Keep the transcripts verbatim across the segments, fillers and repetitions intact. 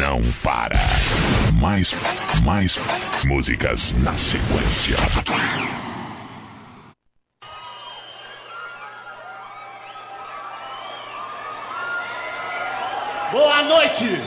não para. Mais, mais músicas na sequência. Boa noite!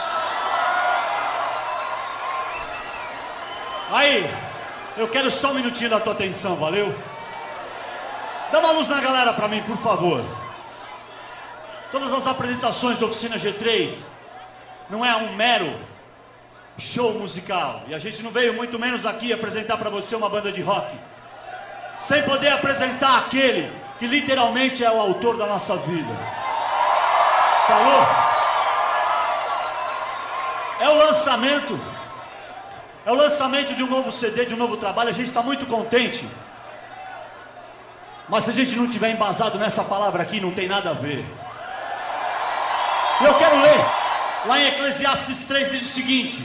Aí, eu quero só um minutinho da tua atenção, valeu? Dá uma luz na galera pra mim, por favor. Todas as apresentações da Oficina G três não é um mero show musical. E a gente não veio muito menos aqui apresentar pra você uma banda de rock sem poder apresentar aquele que literalmente é o autor da nossa vida. Falou? É o lançamento É o lançamento de um novo C D, de um novo trabalho. A gente está muito contente. Mas se a gente não tiver embasado nessa palavra aqui, não tem nada a ver. E eu quero ler lá em Eclesiastes três, diz o seguinte: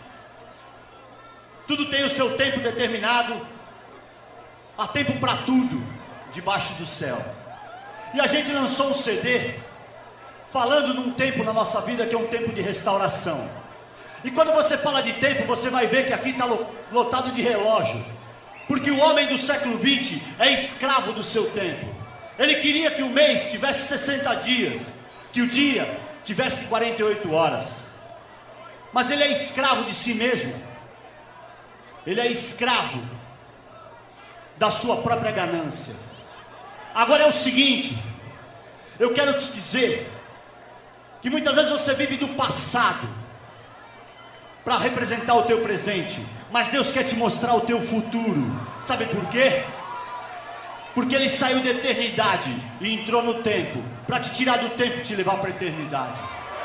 tudo tem o seu tempo determinado. Há tempo para tudo debaixo do céu. E a gente lançou um C D falando num tempo na nossa vida que é um tempo de restauração. E quando você fala de tempo, você vai ver que aqui está lotado de relógio. Porque o homem do século vinte é escravo do seu tempo. Ele queria que o mês tivesse sessenta dias, que o dia tivesse quarenta e oito horas. Mas ele é escravo de si mesmo. Ele é escravo da sua própria ganância. Agora é o seguinte, eu quero te dizer que muitas vezes você vive do passado para representar o teu presente, mas Deus quer te mostrar o teu futuro. Sabe por quê? Porque Ele saiu da eternidade e entrou no tempo, para te tirar do tempo e te levar para a eternidade.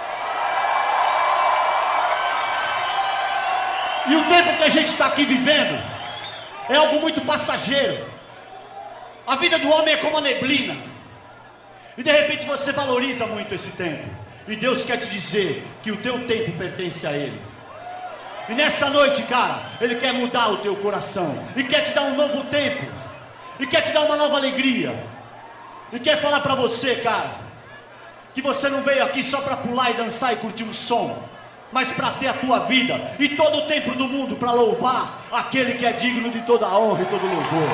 E o tempo que a gente está aqui vivendo é algo muito passageiro. A vida do homem é como a neblina, e de repente você valoriza muito esse tempo, e Deus quer te dizer que o teu tempo pertence a Ele. E nessa noite, cara, Ele quer mudar o teu coração, e quer te dar um novo tempo, e quer te dar uma nova alegria, e quer falar pra você, cara, que você não veio aqui só pra pular e dançar e curtir um som, mas pra ter a tua vida, e todo o tempo do mundo pra louvar aquele que é digno de toda a honra e todo louvor.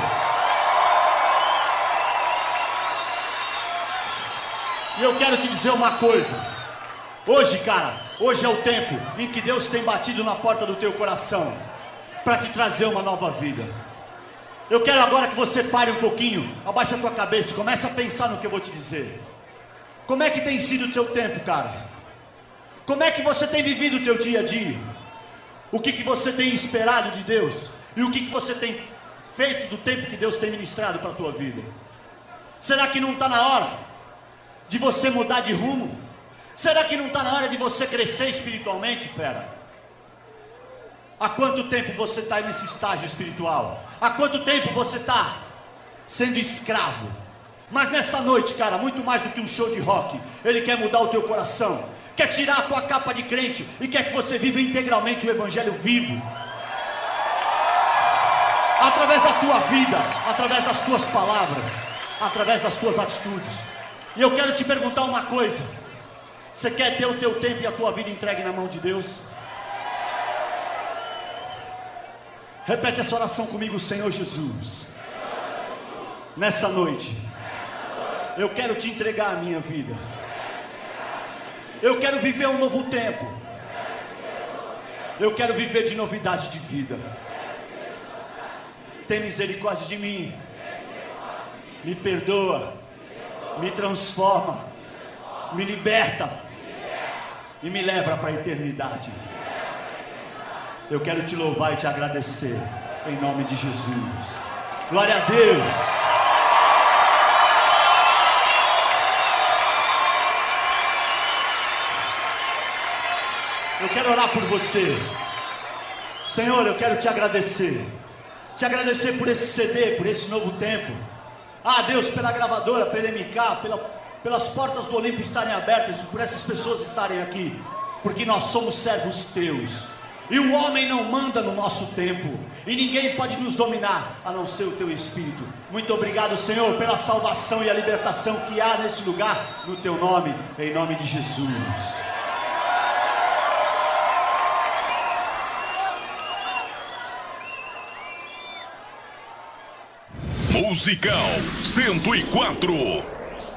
E eu quero te dizer uma coisa, hoje, cara, hoje é o tempo em que Deus tem batido na porta do teu coração para te trazer uma nova vida. Eu quero agora que você pare um pouquinho, abaixe a tua cabeça e comece a pensar no que eu vou te dizer. Como é que tem sido o teu tempo, cara? Como é que você tem vivido o teu dia a dia? O que, que você tem esperado de Deus? E o que, que você tem feito do tempo que Deus tem ministrado para a tua vida? Será que não está na hora de você mudar de rumo? Será que não está na hora de você crescer espiritualmente, fera? Há quanto tempo você está nesse estágio espiritual? Há quanto tempo você está sendo escravo? Mas nessa noite, cara, muito mais do que um show de rock, Ele quer mudar o teu coração, quer tirar a tua capa de crente e quer que você viva integralmente o Evangelho vivo. Através da tua vida, através das tuas palavras, através das tuas atitudes. E eu quero te perguntar uma coisa: você quer ter o teu tempo e a tua vida entregue na mão de Deus? Repete essa oração comigo: Senhor Jesus, nessa noite, eu quero te entregar a minha vida. Eu quero viver um novo tempo. Eu quero viver de novidade de vida. Tem misericórdia de mim. Me perdoa. Me transforma. Me liberta. E me leva para a eternidade. Eu quero te louvar e te agradecer, em nome de Jesus. Glória a Deus. Eu quero orar por você. Senhor, eu quero te agradecer. Te agradecer por esse C D, por esse novo tempo. Ah, Deus, pela gravadora, pela M K, pela, pelas portas do Olimpo estarem abertas, por essas pessoas estarem aqui, porque nós somos servos teus. E o homem não manda no nosso tempo, e ninguém pode nos dominar, a não ser o teu Espírito. Muito obrigado, Senhor, pela salvação e a libertação que há nesse lugar, no teu nome, em nome de Jesus. Musical cento e quatro.